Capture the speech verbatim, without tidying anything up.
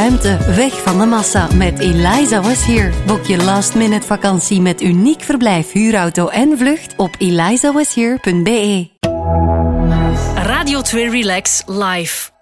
ruimte, weg van de massa met Eliza Was Here. Boek je last-minute vakantie met uniek verblijf, huurauto en vlucht op eliza was here punt b e. Radio twee Relax Live.